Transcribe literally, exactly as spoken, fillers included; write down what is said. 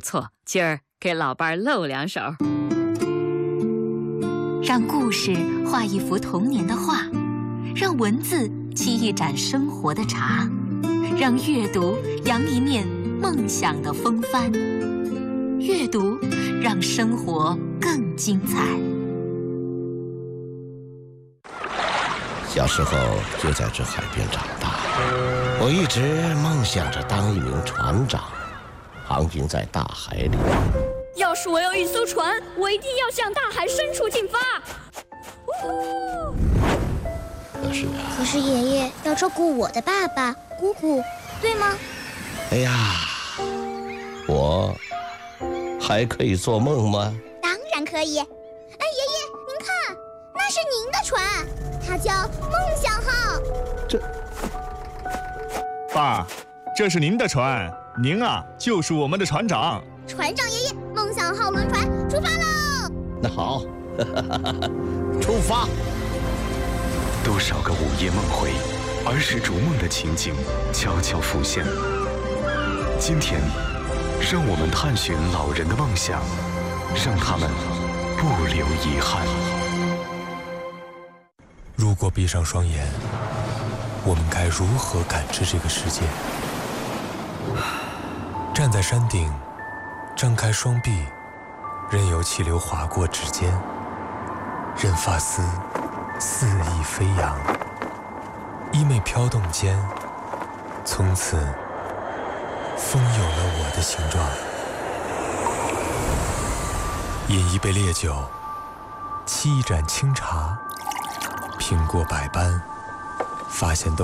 错，今儿给老伴儿露两手。 让故事画一幅童年的画，让文字沏一盏生活的茶，让阅读扬一面梦想的风帆。阅读让生活更精彩。 小时候就在这海边长大，我一直梦想着当一名船长，航行在大海里。 要是我有一艘船，我一定要向大海深处进发。 可是啊， 可是爷爷要照顾我的爸爸、姑姑，对吗？ 哎呀，我还可以做梦吗？ 当然可以。哎，爷爷，您看，那是您的船，它叫梦想号。 这， 爸，这是您的船，您啊就是我们的船长。 船长爷爷，梦想号轮船出发喽！ 那好，出发。 多少个午夜梦回，儿时逐梦的情景悄悄浮现。今天，让我们探寻老人的梦想，让他们不留遗憾。 如果闭上双眼，我们该如何感知这个世界？站在山顶，张开双臂，任由气流划过指尖，任发丝肆意飞扬，衣袂飘动间，从此风有了我的形状。饮一杯烈酒，沏一盏清茶，品过百般，发现都